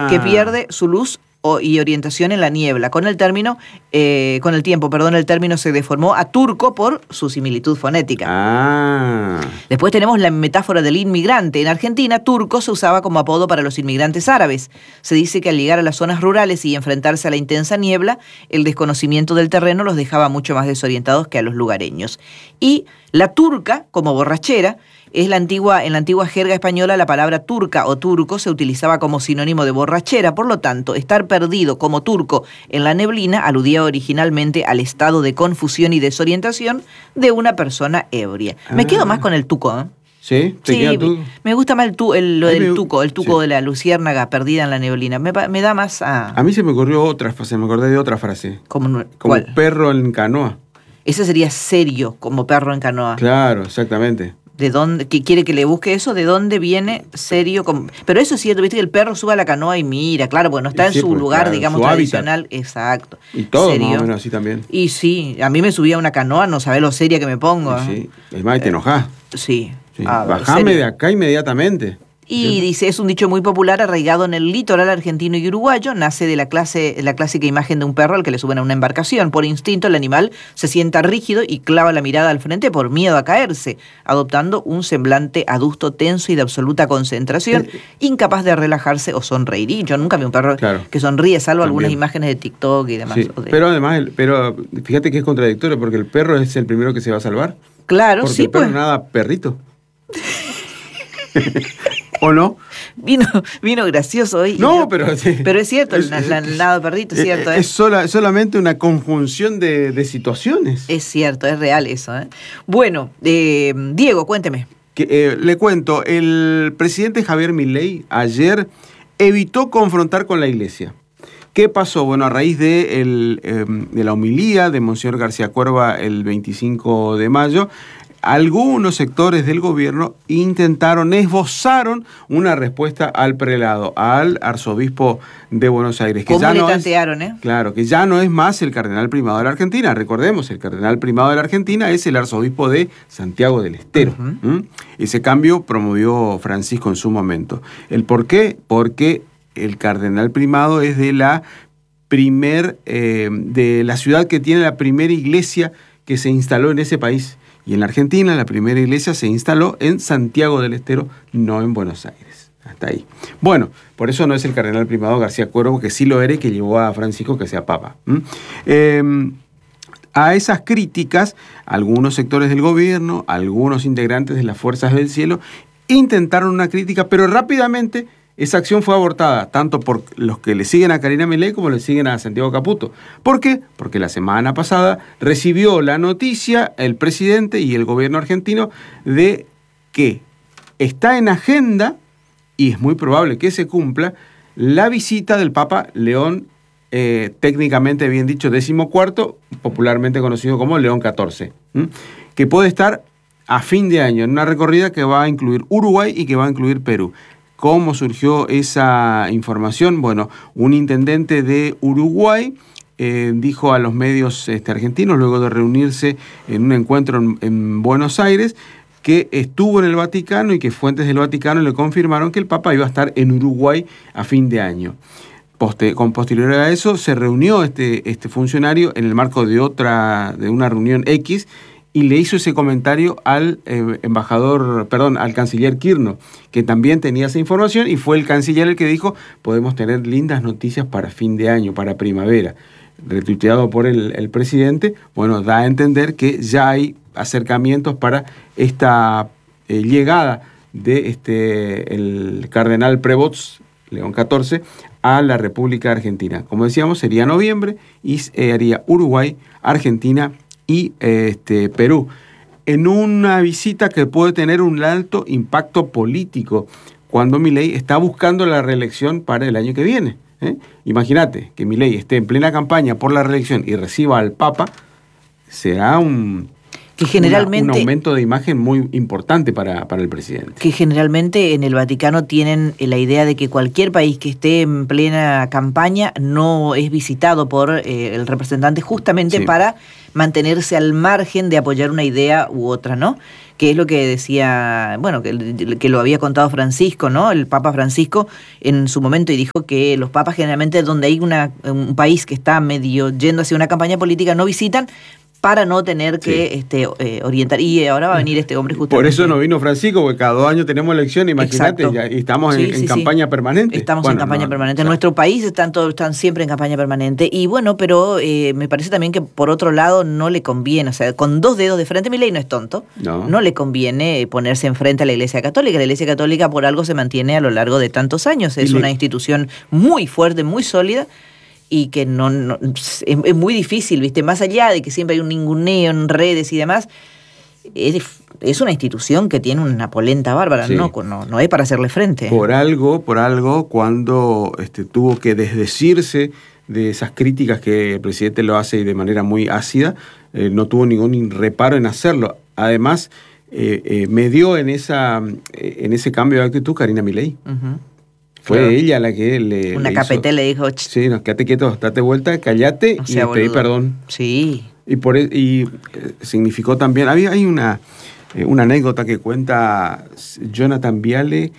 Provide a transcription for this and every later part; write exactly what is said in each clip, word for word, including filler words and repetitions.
ah. que pierde su luz o, y orientación en la niebla. Con el término, eh, con el tiempo, perdón, el término se deformó a turco por su similitud fonética. Ah. Después tenemos la metáfora del inmigrante. En Argentina, turco se usaba como apodo para los inmigrantes árabes. Se dice que al llegar a las zonas rurales y enfrentarse a la intensa niebla, el desconocimiento del terreno los dejaba mucho más desorientados que a los lugareños. Y la turca, como borrachera, es la antigua, en la antigua jerga española la palabra turca o turco se utilizaba como sinónimo de borrachera. Por lo tanto, estar perdido como turco en la neblina aludía originalmente al estado de confusión y desorientación de una persona ebria. Ah. Me quedo más con el tuco, ¿eh? ¿Sí? ¿Te sí, queda tu... me gusta más el tu, el, lo del me... tuco, el tuco sí. de la luciérnaga perdida en la neblina. Me, me da más a... A mí se me ocurrió otra frase, me acordé de otra frase. ¿Como, como ¿cuál? Perro en canoa. Ese sería serio, como perro en canoa. Claro, exactamente. ¿De dónde? ¿Que quiere que le busque eso? ¿De dónde viene serio? Como... Pero eso es cierto, viste que el perro sube a la canoa y mira, claro, bueno, está en sí, su pues, lugar, claro, digamos, su tradicional. hábitat. Exacto. Y todo ¿Serio? más o menos así también. Y sí, a mí me subía a una canoa, no sabés lo seria que me pongo. Y sí, es más, y te enojás. Eh, sí. Sí. A ver, Bajame serio. de acá inmediatamente. Y ¿Sí? dice, es un dicho muy popular arraigado en el litoral argentino y uruguayo, nace de la clase, la clásica imagen de un perro al que le suben a una embarcación. Por instinto el animal se sienta rígido y clava la mirada al frente por miedo a caerse, adoptando un semblante adusto, tenso y de absoluta concentración, eh, incapaz de relajarse o sonreír. Y yo nunca vi un perro claro. que sonríe, salvo También. algunas imágenes de TikTok y demás. Sí. De... Pero además, el, pero fíjate que es contradictorio, porque el perro es el primero que se va a salvar. Claro, porque sí, el perro pues. nada perrito. ¿O no? Vino, vino gracioso hoy. No, yo, pero... Pero es cierto, es, el, el lado perrito, es cierto. Es, ¿eh? es sola, solamente una conjunción de, de situaciones. Es cierto, es real eso. ¿eh? Bueno, eh, Diego, cuénteme. Que, eh, le cuento, el presidente Javier Milei ayer evitó confrontar con la iglesia. ¿Qué pasó? Bueno, a raíz de, el, eh, de la homilía de Monseñor García Cuerva el veinticinco de mayo, algunos sectores del gobierno intentaron, esbozaron una respuesta al prelado, al arzobispo de Buenos Aires. Que ¿Cómo ya le no tantearon, es, eh? Claro, que ya no es más el cardenal primado de la Argentina. Recordemos, el cardenal primado de la Argentina es el arzobispo de Santiago del Estero. Uh-huh. ¿Mm? Ese cambio promovió Francisco en su momento. ¿El por qué? Porque el cardenal primado es de la primer, eh, de la ciudad que tiene la primera iglesia que se instaló en ese país. Y en la Argentina la primera iglesia se instaló en Santiago del Estero, no en Buenos Aires. Hasta ahí. Bueno, por eso no es el cardenal primado García Cuervo, que sí lo era y que llevó a Francisco que sea papa. ¿Mm? Eh, a esas críticas, algunos sectores del gobierno, algunos integrantes de las Fuerzas del Cielo, intentaron una crítica, pero rápidamente esa acción fue abortada, tanto por los que le siguen a Karina Milei como le siguen a Santiago Caputo. ¿Por qué? Porque la semana pasada recibió la noticia el presidente y el gobierno argentino de que está en agenda, y es muy probable que se cumpla, la visita del Papa León, eh, técnicamente bien dicho, decimocuarto, popularmente conocido como León catorce, ¿m? que puede estar a fin de año en una recorrida que va a incluir Uruguay y que va a incluir Perú. ¿Cómo surgió esa información? Bueno, un intendente de Uruguay eh, dijo a los medios este, argentinos, luego de reunirse en un encuentro en, en Buenos Aires, que estuvo en el Vaticano y que fuentes del Vaticano le confirmaron que el Papa iba a estar en Uruguay a fin de año. Poste, con posterior a eso, se reunió este, este funcionario en el marco de otra, de una reunión X, y le hizo ese comentario al eh, embajador, perdón, al canciller Kirchner, que también tenía esa información, y fue el canciller el que dijo, podemos tener lindas noticias para fin de año, para primavera. Retuiteado por el, el presidente, bueno, da a entender que ya hay acercamientos para esta eh, llegada de este el cardenal Prevost, León catorce, a la República Argentina. Como decíamos, sería noviembre y eh, haría Uruguay, Argentina y este, Perú, en una visita que puede tener un alto impacto político cuando Milei está buscando la reelección para el año que viene. ¿eh? Imagínate que Milei esté en plena campaña por la reelección y reciba al Papa, será un... que generalmente, una, un aumento de imagen muy importante para, para el presidente. Que generalmente en el Vaticano tienen la idea de que cualquier país que esté en plena campaña no es visitado por eh, el representante justamente sí. para mantenerse al margen de apoyar una idea u otra, ¿no? Que es lo que decía, bueno, que, que lo había contado Francisco, ¿no? El Papa Francisco en su momento, y dijo que los papas generalmente donde hay una, un país que está medio yendo hacia una campaña política no visitan, para no tener que sí. este, eh, orientar. Y ahora va a venir este hombre justamente. Por eso no vino Francisco, porque cada dos años tenemos elecciones, imagínate, ya, y estamos sí, en, sí, en campaña sí. permanente. Estamos bueno, en campaña no, permanente. O sea, en nuestro país están, todos, están siempre en campaña permanente. Y bueno, pero eh, me parece también que por otro lado no le conviene, o sea, con dos dedos de frente, Milei no es tonto, no. no le conviene ponerse enfrente a la Iglesia Católica. La Iglesia Católica por algo se mantiene a lo largo de tantos años. Es y una le... institución muy fuerte, muy sólida, y que no, no es, es muy difícil, ¿viste? Más allá de que siempre hay un ninguneo en redes y demás, es, es una institución que tiene una polenta bárbara, sí. no, no, no es para hacerle frente. Por algo, por algo, cuando este, tuvo que desdecirse de esas críticas que el presidente lo hace de manera muy ácida, eh, no tuvo ningún reparo en hacerlo. Además, eh, eh, medió en, esa, eh, en ese cambio de actitud Karina Milei. Uh-huh. Fue claro. ella la que le Una le capeté hizo, le dijo... Sí, no, quédate quieto, date vuelta, callate o sea, y pedí perdón. Sí. Y, por, y eh, significó también... Había, hay una, eh, una anécdota que cuenta Jonathan Viale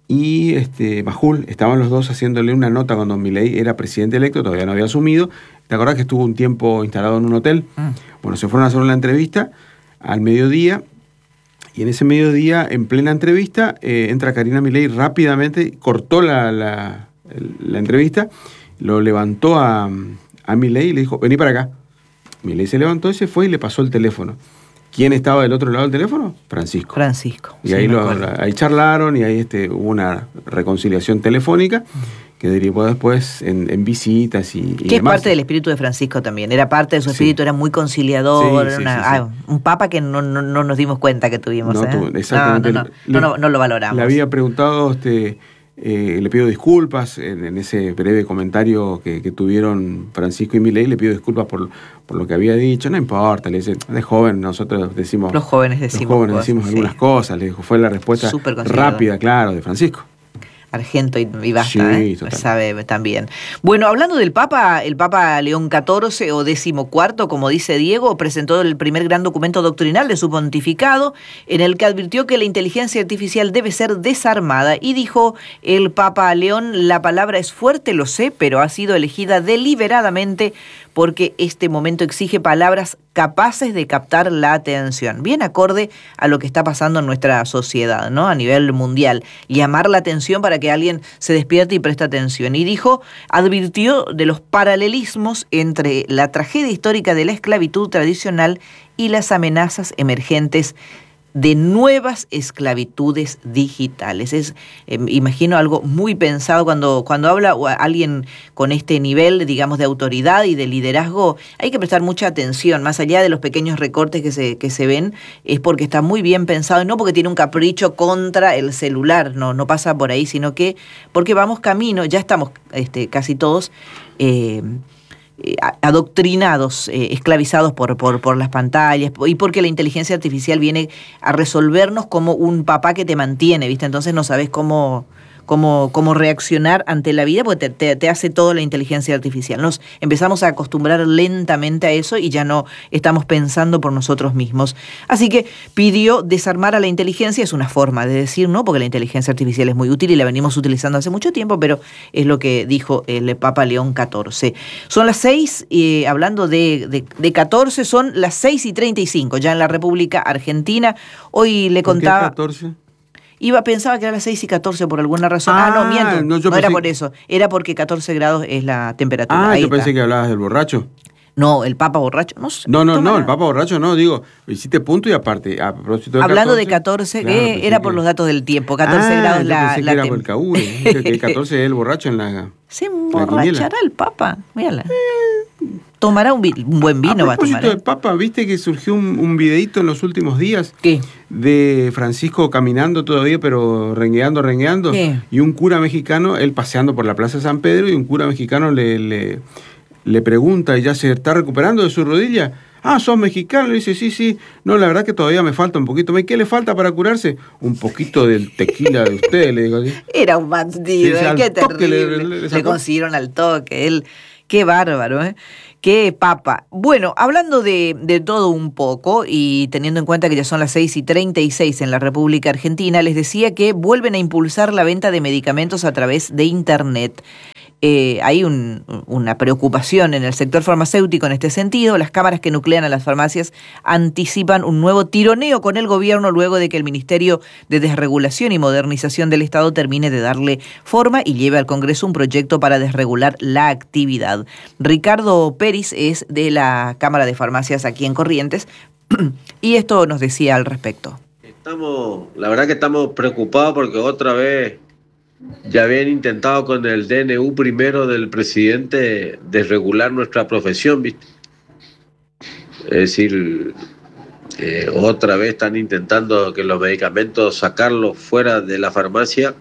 y este, Majul. Estaban los dos haciéndole una nota cuando Milei era presidente electo, todavía no había asumido. ¿Te acordás que estuvo un tiempo instalado en un hotel? Mm. Bueno, se fueron a hacer una entrevista al mediodía. Y en ese mediodía, en plena entrevista, eh, entra Karina Milei rápidamente, cortó la, la, la entrevista, lo levantó a, a Milei y le dijo, vení para acá. Milei se levantó y se fue y le pasó el teléfono. ¿Quién estaba del otro lado del teléfono? Francisco. Francisco. Y sí, ahí, lo, ahí charlaron y ahí este, hubo una reconciliación telefónica que derivó después en, en visitas y, y que demás. Es parte del espíritu de Francisco también. Era parte de su espíritu, sí. era muy conciliador. Sí, era sí, una, sí, ah, sí. Un papa que no, no, no nos dimos cuenta que tuvimos. No, ¿eh? tu, exactamente. No, no, no, le, no, no, no lo valoramos. Le había preguntado... Este, Eh, le pido disculpas en, en ese breve comentario que, que tuvieron Francisco y Milei, le pido disculpas por, por lo que había dicho, no importa, le dice, de joven nosotros decimos... Los jóvenes decimos Los jóvenes cosas, decimos sí. algunas cosas, le dijo, fue la respuesta rápida, claro, de Francisco. Argento y, y basta, sí, ¿eh? Sabe también. Bueno, hablando del Papa, el Papa León catorce o decimocuarto, como dice Diego, presentó el primer gran documento doctrinal de su pontificado, en el que advirtió que la inteligencia artificial debe ser desarmada, y dijo el Papa León, la palabra es fuerte, lo sé, pero ha sido elegida deliberadamente porque este momento exige palabras capaces de captar la atención, bien acorde a lo que está pasando en nuestra sociedad, ¿no? A nivel mundial, llamar la atención para que alguien se despierte y preste atención. Y dijo, advirtió de los paralelismos entre la tragedia histórica de la esclavitud tradicional y las amenazas emergentes de nuevas esclavitudes digitales. Es, eh, imagino algo muy pensado cuando, cuando habla alguien con este nivel, digamos, de autoridad y de liderazgo. Hay que prestar mucha atención, más allá de los pequeños recortes que se, que se ven, es porque está muy bien pensado, y no porque tiene un capricho contra el celular, no, no pasa por ahí, sino que porque vamos camino, ya estamos este, casi todos... Eh, adoctrinados, eh, esclavizados por, por, por las pantallas, y porque la inteligencia artificial viene a resolvernos como un papá que te mantiene, ¿viste? Entonces no sabes cómo, cómo, cómo reaccionar ante la vida, porque te, te, te hace todo la inteligencia artificial. Nos empezamos a acostumbrar lentamente a eso y ya no estamos pensando por nosotros mismos. Así que pidió desarmar a la inteligencia, es una forma de decir, ¿no? Porque la inteligencia artificial es muy útil y la venimos utilizando hace mucho tiempo, pero es lo que dijo el Papa León catorce. Son las seis, y hablando de, de, de catorce, son las seis y treinta y cinco, ya en la República Argentina. Hoy le contaba... ¿Por qué catorce? Iba, pensaba que era las seis y catorce por alguna razón. Ah, ah no, miento. No, no era por eso. Era porque catorce grados es la temperatura. Ah, ahí yo está. Pensé que hablabas del borracho. No, el Papa borracho. No, sé, no, no, no, el Papa borracho no, digo, hiciste punto y aparte. A propósito de Hablando catorce, de catorce, claro, eh, era que... por los datos del tiempo. catorce ah, grados la, pensé la que era tem- por el Caúre. Que el catorce es el borracho en la. Se emborrachará el Papa. Mírala. Eh, Tomará un, vi- un buen vino, va a tomar. A propósito del Papa, ¿viste que surgió un, un videíto en los últimos días? ¿Qué? De Francisco caminando todavía, pero rengueando, rengueando. ¿Qué? Y un cura mexicano, él paseando por la Plaza San Pedro, y un cura mexicano le, le, le pregunta, y ya se está recuperando de su rodilla. Ah, ¿sos mexicano? Le dice, sí, sí. No, la verdad que todavía me falta un poquito. ¿Qué le falta para curarse? Un poquito del tequila de usted, le digo así. Era un Sí, bandido, sí, ¿eh? al Qué toque le- terrible. le- le Le sacó. consiguieron al toque. Él, qué bárbaro, ¿eh? Qué papa. Bueno, hablando de, de todo un poco y teniendo en cuenta que ya son las seis y treinta y seis en la República Argentina, les decía que vuelven a impulsar la venta de medicamentos a través de Internet. Eh, hay un- una preocupación en el sector farmacéutico en este sentido. Las cámaras que nuclean a las farmacias anticipan un nuevo tironeo con el gobierno luego de que el Ministerio de Desregulación y Modernización del Estado termine de darle forma y lleve al Congreso un proyecto para desregular la actividad. Ricardo Peris es de la Cámara de Farmacias aquí en Corrientes y esto nos decía al respecto. Estamos, la verdad que estamos preocupados porque otra vez ya habían intentado con el D N U primero del presidente desregular nuestra profesión, ¿viste? Es decir, eh, otra vez están intentando que los medicamentos sacarlos fuera de la farmacia.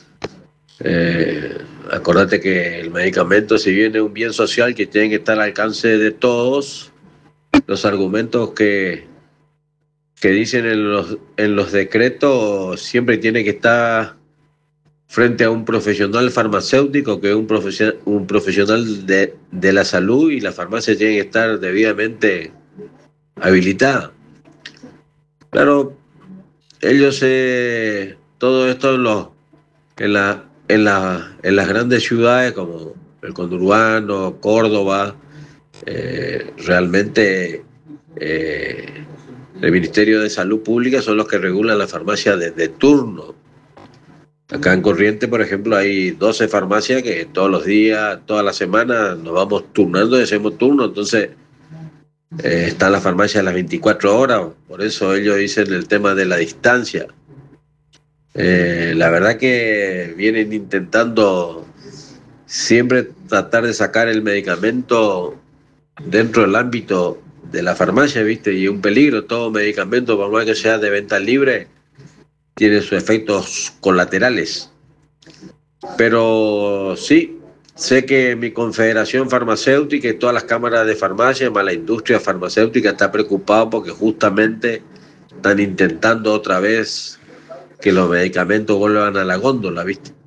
Eh, acordate que el medicamento, si bien es un bien social que tiene que estar al alcance de todos, los argumentos que, que dicen en los, en los decretos siempre tiene que estar frente a un profesional farmacéutico, que es un, profesional, un profesional de, de la salud, y la farmacia tiene que estar debidamente habilitada. Claro, ellos, eh, todo esto en, los, en, la, en, la, en las grandes ciudades como el conurbano, Córdoba, eh, realmente eh, el Ministerio de Salud Pública son los que regulan la farmacia de, de turno. Acá en Corrientes, por ejemplo, hay doce farmacias que todos los días, todas las semanas nos vamos turnando y hacemos turno. Entonces, eh, está la farmacia a las veinticuatro horas. Por eso ellos dicen el tema de la distancia. Eh, la verdad que vienen intentando siempre tratar de sacar el medicamento dentro del ámbito de la farmacia, ¿viste? Y es un peligro. Todo medicamento, por más que sea de venta libre, tiene sus efectos colaterales. Pero sí, sé que mi confederación farmacéutica y todas las cámaras de farmacia, más la industria farmacéutica, está preocupada porque justamente están intentando otra vez que los medicamentos vuelvan a la góndola, ¿viste?